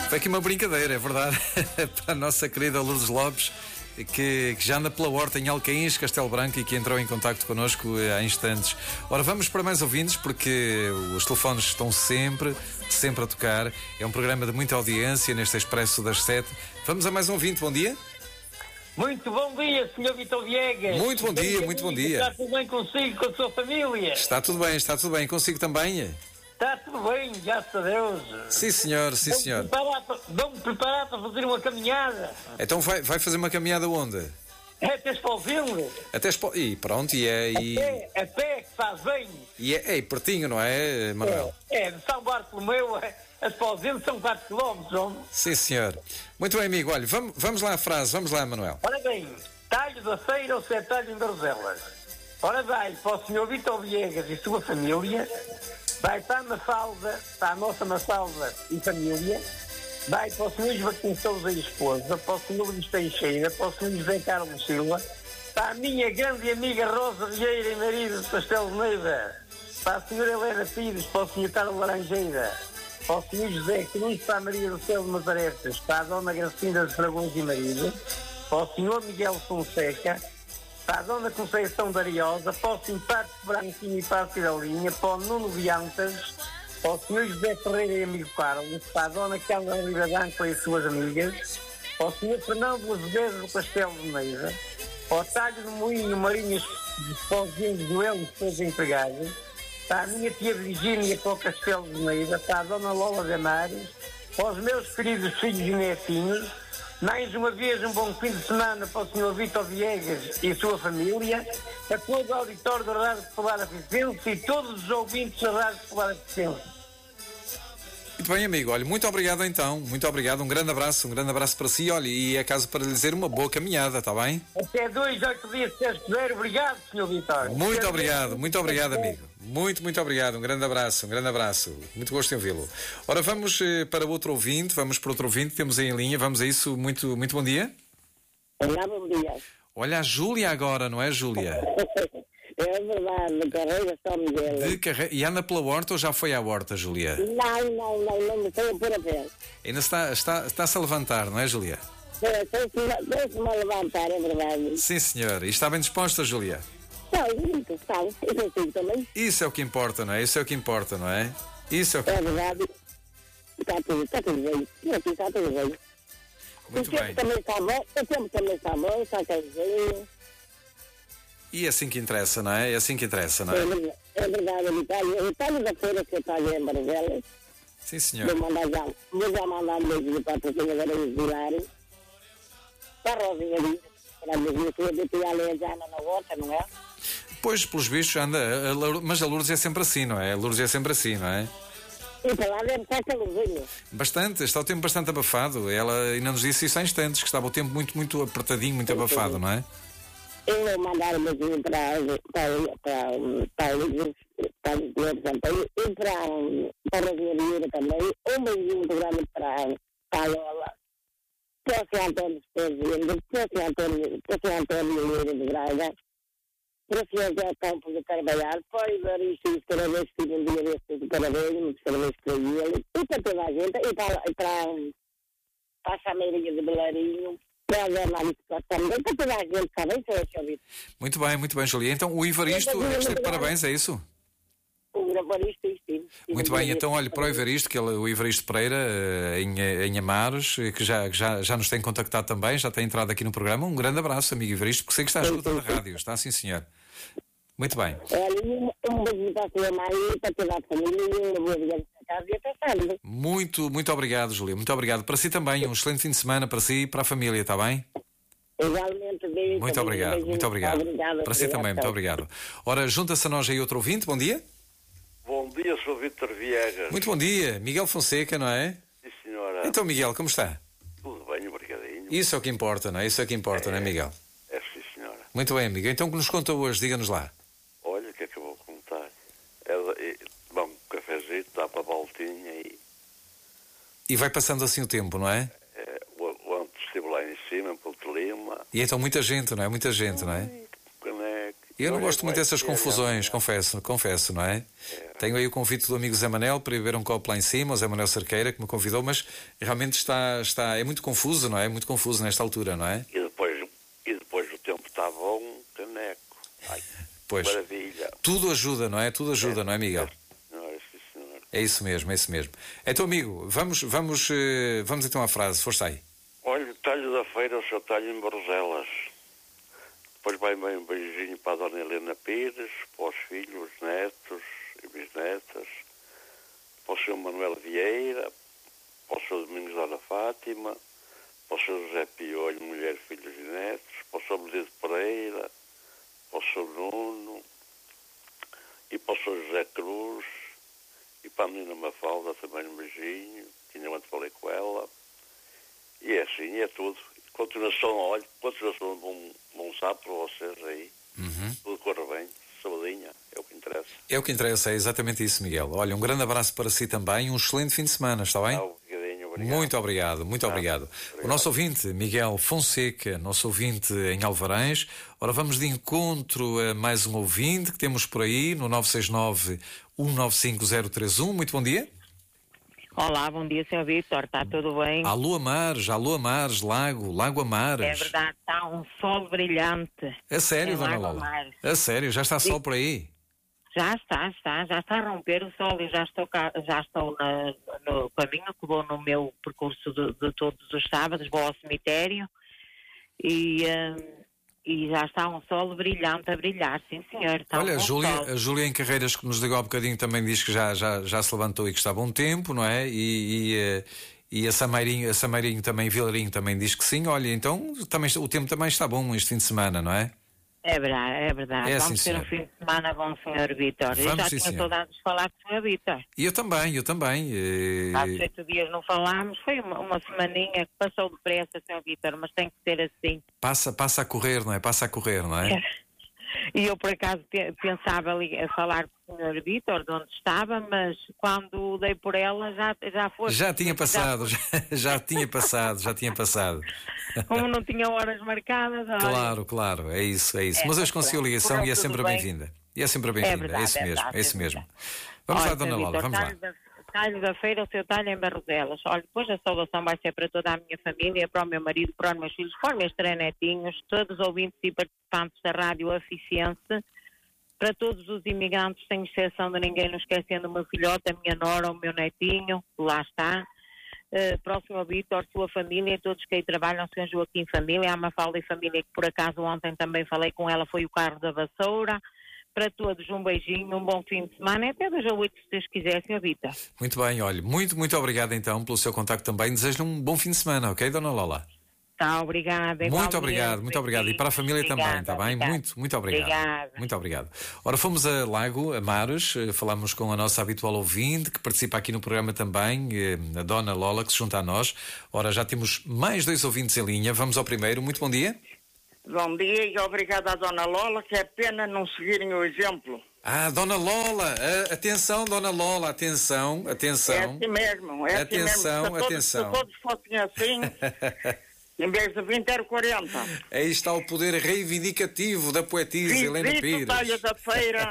Foi aqui uma brincadeira, é verdade, para a nossa querida Lourdes Lopes, que já anda pela horta em Alcaíns, Castelo Branco, e que entrou em contacto connosco há instantes. Ora, vamos para mais ouvintes, porque os telefones estão sempre a tocar. É um programa de muita audiência neste Expresso das 7. Vamos a mais um ouvinte, bom dia. Muito bom dia, Sr. Vitor Viegas. Muito bom dia, muito bom dia. Está tudo bem consigo, com a sua família? Está tudo bem, consigo também? Está tudo bem, graças a Deus. Sim, senhor, sim, senhor. Vamos preparar para fazer uma caminhada. Então vai fazer uma caminhada onde? Até Esposilho. E pronto, A pé que faz bem. E é pertinho, não é, Manuel? De São Bartolomeu a Esposilho são 4 km. Sim, senhor. Muito bem, amigo. Olha, vamos lá à frase, vamos lá, Manuel. Ora bem, talho da feira ou setalho em Garzelas. Ora vai para o Sr. Vitor Viegas e sua família. Vai para a Mafalda, para a nossa Mafalda e família. Vai para o Sr. Joaquim Sousa e esposa, para o Sr. Luís Teixeira, para o Sr. José Carlos Silva, para a minha grande amiga Rosa Vieira e marido de Pastel de Neiva, para a Sra. Helena Pires, para o Sr. Carlos Laranjeira, para o Sr. José Cruz, para a Maria do Céu de Mazaretes, para a Dona Gracinda de Dragões e marido, para o Sr. Miguel Fonseca, para a Dona Conceição da Ariosa, para o simpático Branquinho e para a Cidalinha, para o Nuno Viantas, para o Sr. José Ferreira e amigo Carlos, para a Dona Câmara Ribadanco e suas amigas, para o Sr. Fernando Azevedo do Castelo de Neiva, para o Talho do Moinho Marinhas de Pozinhos do Elo de seus empregados, para a minha tia Virgínia para o Castelo de Neiva, para a Dona Lola de Amares, para os meus queridos filhos e netinhos. Mais uma vez um bom fim de semana para o Sr. Vitor Viegas e a sua família, a todo o auditório da Rádio Popular Aficiense e todos os ouvintes da Rádio Popular Aficiense. Muito bem, amigo. Olha, muito obrigado então. Muito obrigado. Um grande abraço para si. Olha, e é caso para lhe dizer uma boa caminhada, está bem? Até 2, 8 dias, se Deus quiser. Obrigado, Sr. Vitor. Muito obrigado, amigo. Muito obrigado. Um grande abraço. Muito gosto em ouvi-lo. Ora, vamos para outro ouvinte. Temos aí em linha. Vamos a isso. Muito bom dia. Olá, bom dia. Olha, a Júlia agora, não é, Júlia? É verdade, de carreira só Miguel. E anda pela horta ou já foi à horta, Júlia? Não me estou a pôr a pé. Ainda está-se a levantar, não é, Júlia? Estou-me a levantar, é verdade. Sim, senhor. E está bem disposta, Júlia? Está, eu consigo também. Isso é o que importa, não é? Isso é o que importa, não é? Isso é o que... É verdade. Está tudo bem. Aqui está tudo bem. Muito o tempo bem. Também está bom, o tempo também está bom, está quentinho. E é assim que interessa, não é? É assim que interessa, não é? É verdade, o talho da feira que eu estava em Barzelas. Sim, senhor. Vou já mandar um beijo para a pessoa agora em Vilar. Para a Rosinha ali, para a minha filha, que a Leandana na horta, não é? Pois, pelos bichos, anda. Mas a Lourdes é sempre assim, não é? não é? E para lá deve estar calorzinho. Bastante, está o tempo bastante abafado. Ela ainda nos disse isso há instantes, que estava o tempo muito apertadinho, muito abafado, não é? Eu vou mandar um beijinho para o Sampaio e para a Rosinha Vieira também. Um beijinho muito grande para a Lola, para o Sr. António Esposino, para o Sr. António Vieira de Braga, para o Sr. José Campos de Carvalhar, para o Evaristo de Carabéis, que tive um dia destes de Carabéis, muitos parabéns para ele, e para toda a gente, e para a Chameirinha de Belarinho, para a Dona também, para toda a gente, está bem, Sr. Vitor? Muito bem, Julia. Então, o Evaristo, está de parabéns, é isso? O Evaristo, sim. Muito bem, então olhe para o Evaristo, o Evaristo Pereira, em Amares, que já nos tem contactado também, já tem entrado aqui no programa. Um grande abraço, amigo Evaristo, porque sei que está à escuta da rádio, está sim, senhor. Muito bem. Olha, um beijo para a sua mãe, para toda a família, e uma boa viagem para casa e até sábado. Muito obrigado, Julia, muito obrigado. Para si também, um excelente fim de semana para si e para a família, está bem? Igualmente, beijo. Muito obrigado. Para si também, muito obrigado. Ora, junta-se a nós aí outro ouvinte, bom dia. Bom dia, Sr. Vitor Viegas. Muito bom dia, Miguel Fonseca, não é? Sim, senhora. Então, Miguel, como está? Tudo bem, obrigadinho. Isso é o que importa, não é? Isso é o que importa, não é, Miguel? É, sim, senhora. Muito bem, amigo. Então, o que nos conta hoje? Diga-nos lá. Olha, o que é que eu vou contar? Bom, um cafezinho, dá para a voltinha E vai passando assim o tempo, não é? Ontem estive lá em cima, em Porto Lima. E então muita gente, não é? Muita gente, não é? Eu não gosto muito dessas confusões, confesso, não é? Tenho aí o convite do amigo Zé Manel para ir beber um copo lá em cima, o Zé Manel Cerqueira, que me convidou, mas realmente é muito confuso, não é? É muito confuso nesta altura, não é? E depois o tempo está bom, caneco. Ai, Pois. maravilha. Tudo ajuda, não é? Tudo ajuda, não é, Miguel? Senhor, sim, senhor. É isso mesmo, é isso mesmo. Então, amigo, vamos então à frase, força aí. Olha, o talho da feira, o seu talho em Barroselas. Depois vai bem um beijinho para a Dona Helena Pires, para os filhos, netos e bisnetas, para o seu Manuel Vieira, para o seu Domingos Dona Fátima, para o seu José Piolho, mulher, filhos e netos, para o seu Benedito Pereira, para o seu Nuno e para o seu José Cruz e para a menina Mafalda também um beijinho, que ainda ontem falei com ela. E é assim, é tudo. Continuação de bom sábado para vocês aí. Tudo corre bem, saudinha, é o que interessa. É o que interessa, é exatamente isso, Miguel. Olha, um grande abraço para si também, um excelente fim de semana, está bem? Obrigado. Muito obrigado, muito obrigado. O nosso ouvinte, Miguel Fonseca, nosso ouvinte em Alvarães. Ora, vamos de encontro a mais um ouvinte que temos por aí no 969-195-031. Muito bom dia. Olá, bom dia, Sr. Vítor, está tudo bem? Alô Amares, Lago Amares. É verdade, está um sol brilhante. É sério, em Dona Lago Lola? Amares. É sério, já está sol por aí? Já está a romper o sol e já estou no caminho que vou no meu percurso de todos os sábados, vou ao cemitério e já está um sol brilhante a brilhar, sim senhor. Está Olha, um bom sol. a Júlia em Carreiras, que nos ligou há bocadinho, também diz que já se levantou e que está bom tempo, não é? E a Sameirinho também, Vilarinho também diz que sim. Olha, então também, o tempo também está bom este fim de semana, não é? É verdade. É, Vamos sim, ter um senhor. fim de semana bom, Sr. Vítor. Eu Vamos, já sim, tinha senhor. saudades de falar com o Sr. Vítor. E eu também. Há 8 dias não falámos, foi uma semaninha que passou depressa, Sr. Vítor, mas tem que ser assim. Passa a correr, não é? E eu, por acaso, pensava ali a falar com o Sr. Vítor, de onde estava, mas quando dei por ela já foi. Já tinha passado. Como não tinha horas marcadas. olha. Claro, é isso. Mas hoje consegui a ligação e é sempre bem. bem-vinda. É sempre bem-vinda, verdade, é isso mesmo. verdade. Vamos Olha, lá, Dona Sr. Lola, Vítor, vamos lá. talho da feira, o seu talho em Barroselas. Olha, depois a saudação vai ser para toda a minha família, para o meu marido, para os meus filhos, para os meus 3 netinhos, todos os ouvintes e participantes da Rádio Aficiense, para todos os imigrantes, sem exceção de ninguém, não esquecendo o meu filhote, a minha nora, o meu netinho, lá está. Próximo ao Vítor, sua família, todos que aí trabalham, Sr. Joaquim Família, a Mafalda e Família, que por acaso ontem também falei com ela, foi o carro da vassoura. Para todos, um beijinho, um bom fim de semana e até 8, se Deus quiser, Sr. Vítor. Muito bem, olha, muito obrigado então pelo seu contacto também. Desejo-lhe um bom fim de semana, ok, Dona Lola? Tá, obrigada. Muito obrigado. E para a família também, está bem? Muito obrigado. Obrigada. Muito obrigado. Ora, fomos a Lago Amares, falamos com a nossa habitual ouvinte, que participa aqui no programa também, a Dona Lola, que se junta a nós. Ora, já temos mais 2 ouvintes em linha. Vamos ao primeiro. Muito bom dia. Bom dia e obrigada à Dona Lola, que é pena não seguirem o exemplo. Dona Lola, atenção, Dona Lola, atenção. É assim mesmo, Se todos fossem assim, em vez de 20 era 40. Aí está o poder reivindicativo da poetisa Helena Pires. Talho da feira